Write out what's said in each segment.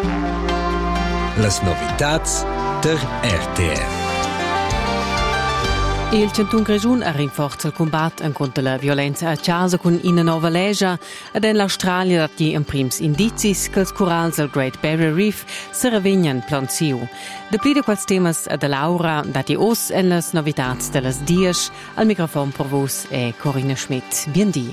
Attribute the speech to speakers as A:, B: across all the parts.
A: Las novitats der RTR.
B: Il Centun Grischun rinforza il combat contro la violenza a casa con una nuova legge ed in l'Australia dati in prims indicis che i corals del Great Barrier Reef si ravignan plansiu. De pli de quels temas a de Laura dati os en las novitats de las dies al microfon per vos è Corinna Schmidt. Biendi.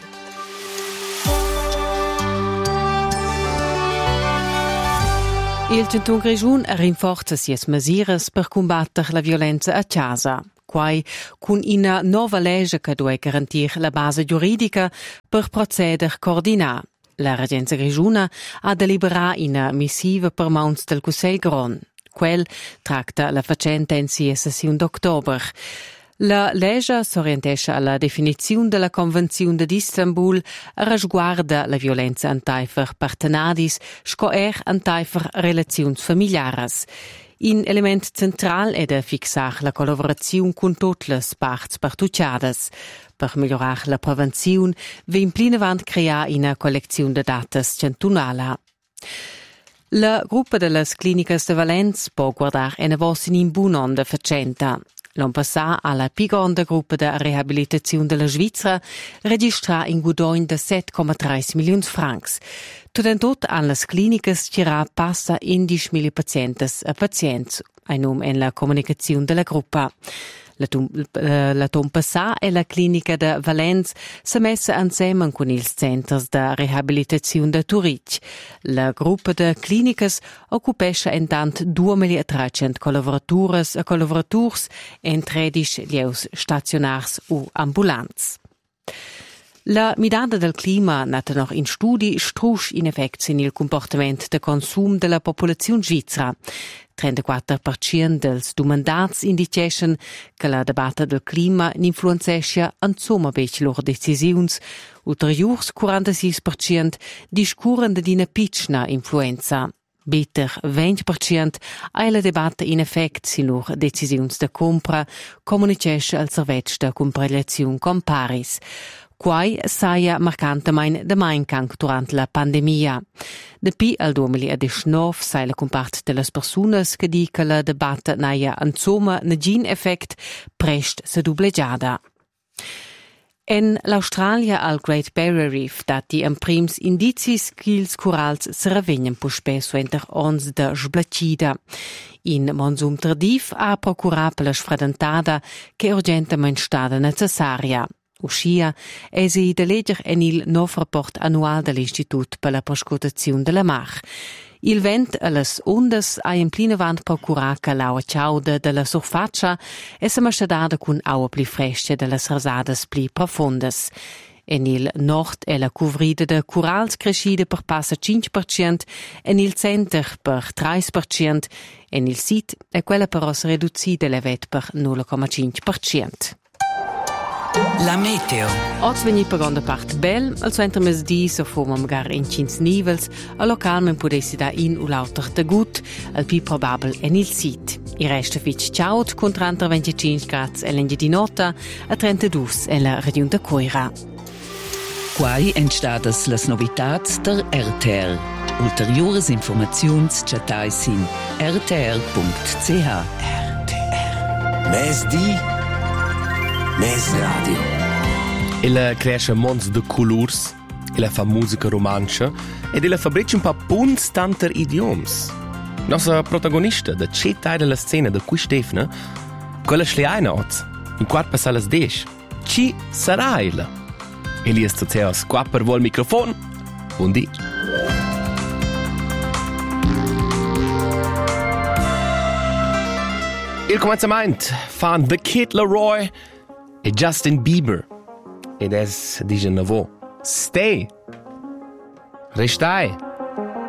B: Il Centun Grischun rinforza sies mesures per combattere la violenza a casa. Quai con una nuova legge che deve garantire la base giuridica per procedere coordinare. La Regenza Grischuna ha deliberato una missiva per mans del Consiglio Gron. Quel tratta la faccenda in sessione d'ottobre. La legge s'orientasce alla definizione della Convenzione di Istanbul e riguarda la violenza antaifer partenadis, scoer antaifer relazioni familiari. Un element central è da fixare la collaborazione con tutte le parti partucciate. Per migliorare la prevenzione, vi implinavant creare una collezione di dati centunale. La gruppa delle cliniche di Valenza può guardare una voce in buon onda facenta. L'anno passato, alla più grande gruppa di riabilitazione della Svizzera registra un guadagno di 7,3 milioni di francs. Tutto alle cliniche c'era passa 11.000 pazienti e pazienti, ein nome in la comunicazione della gruppa. La Tompasa e la clinica di Valenza si messa insieme con i centri di riabilitazione di Zurich. La gruppa di cliniche occupesce intanto 2.300 collaboratori e collaboratori in 13 lieus stazionari o ambulanti. La midada del clima nata noch in studi strusch in effect sin il comportamento de consum della popolazione svizzera. 34% dels domandats indication che la debatta del clima influenzescia insomma bec loro decisiuns. Ulteriors 46% discuren de dina pitchna influenza. Bitter 20% ha la debatta in effect sin loro decisiuns de compra, comunicesce al servetsch de comprellazione con Paris. Quai saia marcantemein de mainkang durant la pandemia. Depi al 2019 sai la compart de las persunas che di che la debatta naia insomma negin effect prest se dubleggiada. En l'Australia al Great Barrier Reef dati en prims indicis che ils corals se ravegnan pu spesso enter ons de sblaccida. In monsum tardiv ha procurato per la sfradentada che urgentemente stada necessaria. Uscia è si de legger en il nov rapport annual dell'Istitut per la proscutazione della mar. Il vent e las ondas ha in plinavant procurato che l'aua ciauda della surfaccia e se masciadada con aua pli fresca delle rasadas pli profondas. En il nord è la cuvrida de corals crescida per passa 5%, en il center per 3%, en il sit è quella però riducida levet per 0,5%.
C: La meteo.
B: Oggi veni per grande parte bel, al centro mesdì so forma magari in 5 nivels, a localmente potessi da in o lauter de gut, al più probabile en il sit. Il resto fitch ciaut con 30-25 gradi e l'enghi di nota a 32 en la regione de Coira.
C: Quai entstadas las novitats der RTR. Ulteriores informaziuns chatais in rtr.ch.
A: RTR. Mesdi. Mes radio.
D: Ella cresce mons de colors, ella fa musica romancia ed ella fabbrica un pa punts tanter idioms. Nostra protagonista da cetai della scena da cui Stefana, quella schleina oz, in quart passa las 10. Ci sarà ella? Elias Tozeos, qua per vol microfono, buon dì. Il cominciamento fan The Kid Laroi e Justin Bieber. Ed es dice navo. Stay. Restai.